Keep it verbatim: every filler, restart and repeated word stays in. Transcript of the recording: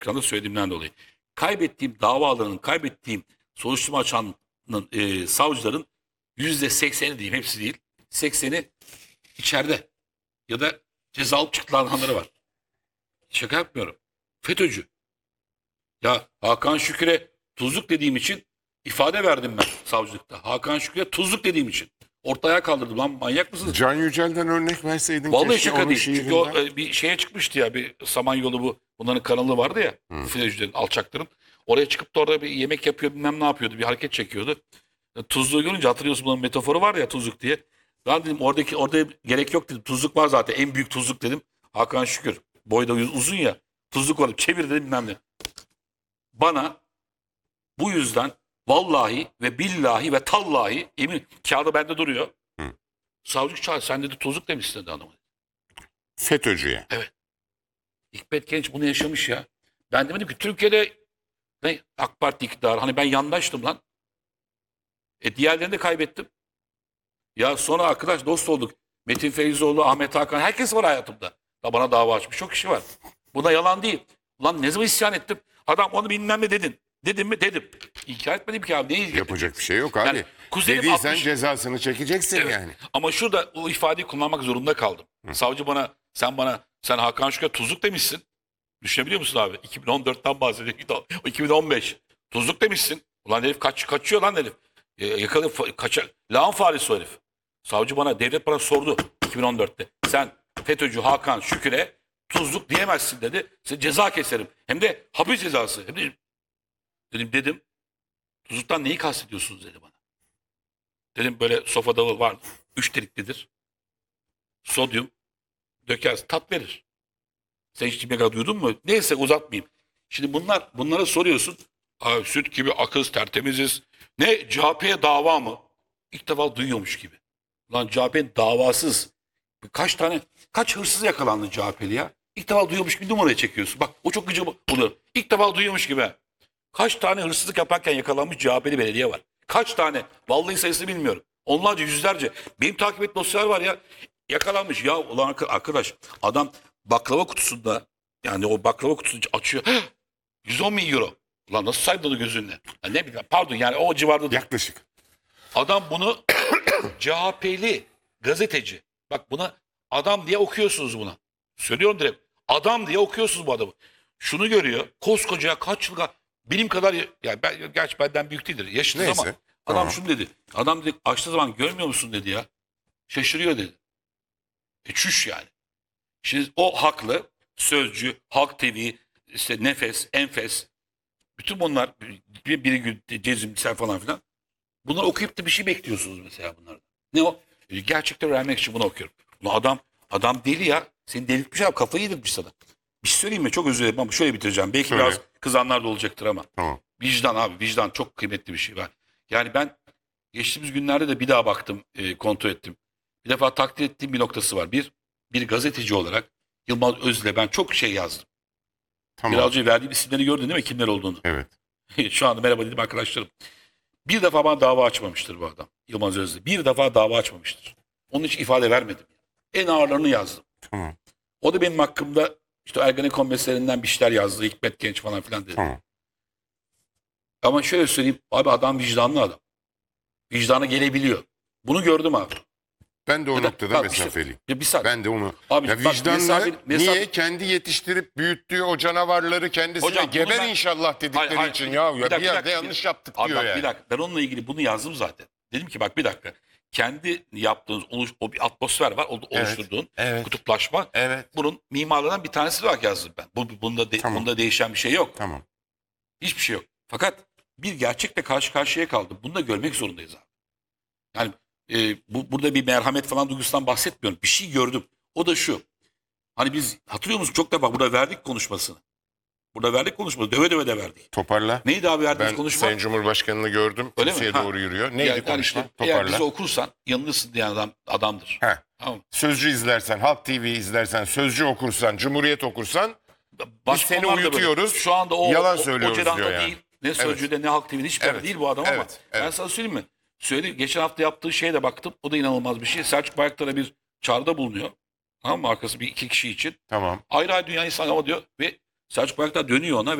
ekranda söylediğimden dolayı. Kaybettiğim davaların, kaybettiğim soruşturma açanın e, savcıların yüzde sekseni diyeyim, hepsi değil. Sekseni içeride ya da ceza alıp çıktılanları var. Şaka yapmıyorum. FETÖ'cü. Ya Hakan Şükür'e tuzluk dediğim için ifade verdim ben savcılıkta. Hakan Şükür'e tuzluk dediğim için. Ortaya kaldırdım lan, manyak mısınız? Can Yücel'den örnek verseydin Vallahi keşke şaka onun değil. Çünkü o şiirinden. e, bir şeye çıkmıştı ya, bir Samanyolu, bu bunların kanalı vardı ya. FETÖ'cülerin, alçakların. Oraya çıkıp da orada bir yemek yapıyor, bilmem ne yapıyordu. Bir hareket çekiyordu. E, Tuzluğu görünce, hatırlıyorsun, bunun metaforu var ya, tuzluk diye. Ben dedim oradaki orada gerek yok dedim. Tuzluk var zaten. En büyük tuzluk dedim. Hakan Şükür. Boyu da uzun ya. Tuzluk var. Çevir dedim, bilmem ne. Bana bu yüzden vallahi ve billahi ve tallahi, emin, kağıda bende duruyor. Hı. Savcı çağır, sen dedi tuzluk demişsin dedi adamı. FETÖ'cüye. Hikmet Genç bunu yaşamış ya. Ben demedim ki Türkiye'de ne AK Parti iktidarı, hani ben yandaştım lan. E diğerlerini de kaybettim. Ya sonra arkadaş dost olduk. Metin Feyzoğlu, Ahmet Hakan, herkes var hayatımda. Da bana dava açmış çok kişi var. Buna yalan değil. Ulan ne zaman isyan ettim? Adam onu bilmem ne dedin. Dedim mi? Dedim. İnkar etmedim ki abi. Neyi Yapacak bir şey yok abi. Yani kuzenim Dediysen altmış cezasını çekeceksin Evet. yani. Ama şurada o ifadeyi kullanmak zorunda kaldım. Savcı bana, sen bana, sen Hakan Şükür'e tuzluk demişsin. Düşünebiliyor musun abi? iki bin on dörtten bahsediyor. iki bin on beş. Tuzluk demişsin. Ulan herif kaç, kaçıyor lan herif. E, yakalı kaçar. Lağım faresi o herif. Savcı bana, devlet bana sordu iki bin on dörtte. Sen FETÖ'cü Hakan Şükür'e tuzluk diyemezsin dedi. Size ceza keserim. Hem de hapis cezası. Hem de, dedim dedim. Tuzluktan neyi kastediyorsunuz dedi bana. Dedim böyle sofada var. Üç deliklidir. Sodyum dökersin, tat verir. Sen hiç şimdiye kadar duydun mu? Neyse uzatmayayım. Şimdi bunlar, bunlara soruyorsun. Abi, süt gibi akız, tertemiziz. Ne, C H P'ye dava mı? İlk defa duyuyormuş gibi. Lan C H P'nin davasız. Kaç tane, kaç hırsız yakalandı C H P'li ya? İlk defa duyuyormuş gibi numaraya çekiyorsun. Bak o çok gıcı olur. İlk defa duyuyormuş gibi. Kaç tane hırsızlık yaparken yakalanmış C H P'li belediye var? Kaç tane? Vallahi sayısını bilmiyorum. Onlarca, yüzlerce. Benim takip ettiğim dosyalar var ya. Yakalanmış. Ya ulan arkadaş, adam baklava kutusunda, yani o baklava kutusunu açıyor. yüz on bin euro. Ulan nasıl saydı onu gözünle? Ya ne bileyim, pardon, yani o civarda. Yaklaşık. Adam bunu C H P'li gazeteci. Bak buna adam diye okuyorsunuz buna. Söylüyorum direkt. Adam diye okuyorsunuz bu adamı. Şunu görüyor. Koskoca kaç yıl, benim kadar, yani ben, gerçi benden büyük değildir. Yaşlı Neyse, ama adam tamam. şunu dedi. Adam dedi, açtığı zaman görmüyor musun dedi ya. Şaşırıyor dedi. E çüş yani. Şimdi o haklı. Sözcü, Halk T V, işte Nefes, Enfes. Bütün bunlar, bir, biri gün cezimsel falan filan. Bunları okuyup da bir şey bekliyorsunuz mesela bunlardan. Ne o? E, gerçekten öğrenmek için bunu okuyorum. Ulan adam, adam deli ya. Seni delirtmiş abi, kafayı yedirmiş sana. Bir şey söyleyeyim mi? Çok özür dilerim ama şöyle bitireceğim. Belki Söyle. biraz kızanlar da olacaktır ama. Tamam. Vicdan abi, vicdan çok kıymetli bir şey. Ben, yani ben geçtiğimiz günlerde de bir daha baktım, e, kontrol ettim. Bir defa takdir ettiğim bir noktası var. Bir, bir gazeteci olarak Yılmaz Öz'le ben çok şey yazdım. Tamam. Biraz önce verdiğim isimleri gördün değil mi? Kimler olduğunu. Evet. Şu anda merhaba dedim arkadaşlarım. Bir defa bana dava açmamıştır bu adam. Yılmaz Özlü. Bir defa dava açmamıştır. Onun için ifade vermedim. En ağırlarını yazdım. Tamam. O da benim hakkımda işte Ergenekon meselelerinden bir şeyler yazdı. Hikmet Genç falan filan dedi. Tamam. Ama şöyle söyleyeyim. Abi adam vicdanlı adam. Vicdana gelebiliyor. Bunu gördüm abi. Ben de o Ya da- noktada bak işte, mesafeliyim. ya bir saniye. Ben de onu. Abi ya bak, vicdanla mesafe- mesafe- niye kendi yetiştirip büyüttüğü o canavarları kendisine Hocam, bunu geber ben- inşallah dedikleri Hayır, hayır. için Bir ya, ya dakika, bir bir yerde dakika. yanlış yaptık Abi diyor bak, yani. bir dakika. Ben onunla ilgili bunu yazdım zaten. Dedim ki bak bir dakika. Kendi yaptığınız oluş, o bir atmosfer var. O Evet, oluşturduğun evet. kutuplaşma. Evet. Bunun mimarlarından bir tanesi olarak yazdım ben. Bu, bunda, de, Tamam. bunda değişen bir şey yok. Tamam. Hiçbir şey yok. Fakat bir gerçekle karşı karşıya kaldım. Bunu da görmek zorundayız abi. Yani e, bu, burada bir merhamet falan duygusundan bahsetmiyorum. Bir şey gördüm. O da şu. Hani biz, hatırlıyor musun, çok defa burada verdik konuşmasını. Burada verdik konuşmasını. Döve döve de verdik. Toparla. Neydi abi verdiğimiz Ben konuşma? Sayın Cumhurbaşkanı'nı gördüm. Öyle mi? Kürsüye Ha. doğru yürüyor. Neydi Yani konuşma? işte, eğer Toparla. bizi okursan yanılırsın diyen adam adamdır. Heh. Tamam mı? Sözcü izlersen, Halk T V izlersen, Sözcü okursan, Cumhuriyet okursan Başka seni konular da böyle. uyutuyoruz, Şu anda o, yalan o, söylüyoruz o cerrahta diyor yani. değil. Ne Sözcü'de ne Halk T V'de hiçbir yerde Evet. değil bu adam ama. Evet, Ben evet. sana söyleyeyim mi? Söyle, geçen hafta yaptığı şeye de baktım. O da inanılmaz bir şey. Selçuk Bayraktar'a bir çağrıda bulunuyor. Tamam mı? Arkası bir iki kişi için. Tamam. Ayrı ayrı dünya insanı ama diyor ve Selçuk Bayraktar dönüyor ona